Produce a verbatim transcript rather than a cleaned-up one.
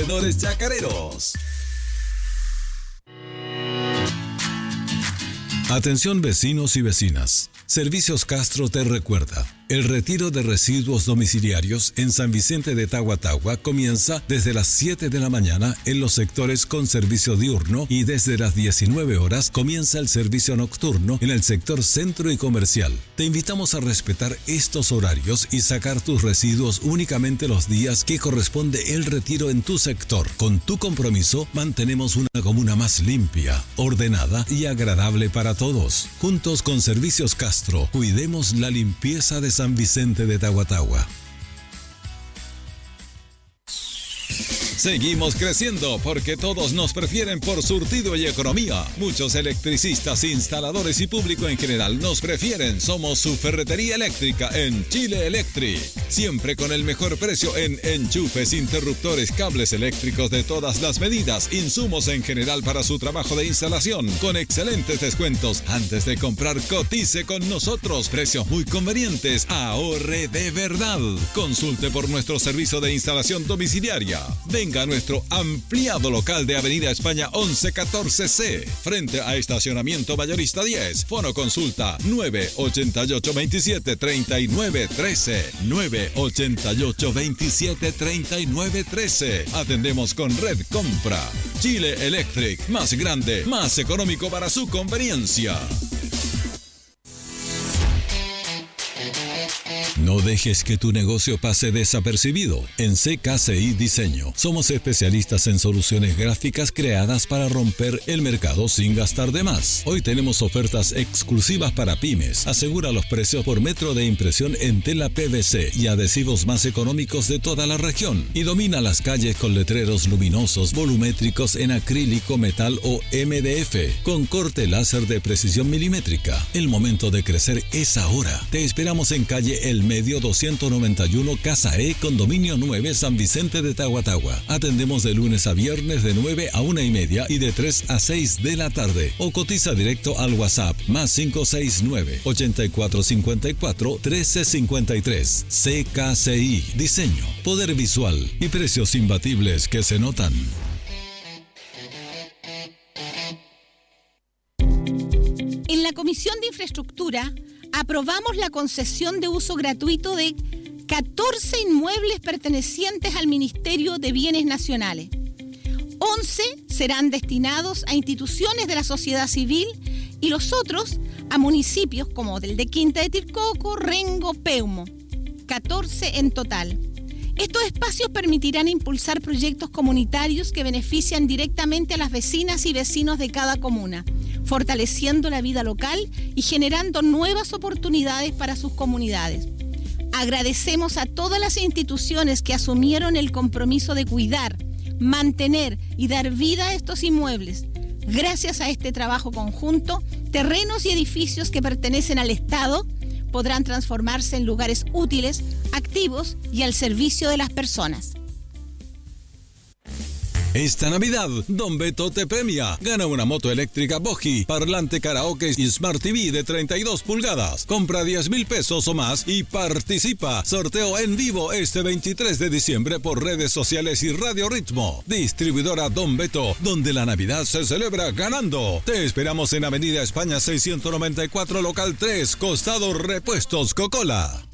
Contenedores Chacareros. Atención vecinos y vecinas. Servicios Castro te recuerda. El retiro de residuos domiciliarios en San Vicente de Tahuatahua comienza desde las siete de la mañana en los sectores con servicio diurno y desde las diecinueve horas comienza el servicio nocturno en el sector centro y comercial. Te invitamos a respetar estos horarios y sacar tus residuos únicamente los días que corresponde el retiro en tu sector. Con tu compromiso mantenemos una comuna más limpia, ordenada y agradable para todos. Juntos con Servicios Castro, cuidemos la limpieza de San Vicente de Tahuatahua. Seguimos creciendo porque todos nos prefieren por surtido y economía. Muchos electricistas, instaladores y público en general nos prefieren. Somos su ferretería eléctrica en Chile Electric. Siempre con el mejor precio en enchufes, interruptores, cables eléctricos de todas las medidas, insumos en general para su trabajo de instalación, con excelentes descuentos. Antes de comprar, cotice con nosotros. Precios muy convenientes. Ahorre de verdad. Consulte por nuestro servicio de instalación domiciliaria. Venga a nuestro ampliado local de Avenida España once catorce C, frente a Estacionamiento Mayorista diez. Fono consulta nueve ochenta y ocho veintisiete treinta y nueve trece. nueve ochenta y ocho veintisiete treinta y nueve trece. Atendemos con Red Compra. Chile Electric, más grande, más económico para su conveniencia. No dejes que tu negocio pase desapercibido. En C K C I Diseño somos especialistas en soluciones gráficas creadas para romper el mercado sin gastar de más. Hoy tenemos ofertas exclusivas para pymes. Asegura los precios por metro de impresión en tela P V C y adhesivos más económicos de toda la región. Y domina las calles con letreros luminosos, volumétricos en acrílico, metal o M D F, con corte láser de precisión milimétrica. El momento de crecer es ahora. Te esperamos en calle El Medio doscientos noventa y uno, Casa E, Condominio nueve, San Vicente de Tahuatahua. Atendemos de lunes a viernes de nueve a una y media y de tres a seis de la tarde. O cotiza directo al WhatsApp más cinco seis nueve, ochenta y cuatro cincuenta y cuatro, trece cincuenta y tres. C K C I Diseño, poder visual y precios imbatibles que se notan. En la Comisión de Infraestructura aprobamos la concesión de uso gratuito de catorce inmuebles pertenecientes al Ministerio de Bienes Nacionales. once serán destinados a instituciones de la sociedad civil y los otros a municipios como el de Quinta de Tircoco, Rengo, Peumo. catorce en total. Estos espacios permitirán impulsar proyectos comunitarios que benefician directamente a las vecinas y vecinos de cada comuna, fortaleciendo la vida local y generando nuevas oportunidades para sus comunidades. Agradecemos a todas las instituciones que asumieron el compromiso de cuidar, mantener y dar vida a estos inmuebles. Gracias a este trabajo conjunto, terrenos y edificios que pertenecen al Estado podrán transformarse en lugares útiles, activos y al servicio de las personas. Esta Navidad, Don Beto te premia. Gana una moto eléctrica Boji, parlante karaoke y Smart T V de treinta y dos pulgadas. Compra diez mil pesos o más y participa. Sorteo en vivo este veintitrés de diciembre por redes sociales y Radio Ritmo. Distribuidora Don Beto, donde la Navidad se celebra ganando. Te esperamos en Avenida España seiscientos noventa y cuatro, local tres, costado Repuestos Cocola.